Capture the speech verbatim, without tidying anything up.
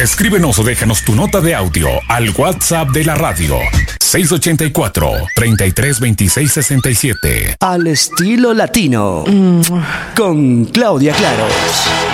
Escríbenos o déjanos tu nota de audio al WhatsApp de la radio seis ocho cuatro, treinta y tres, veintiséis, sesenta y siete. Al estilo latino. Mm. Con Claudia Claros.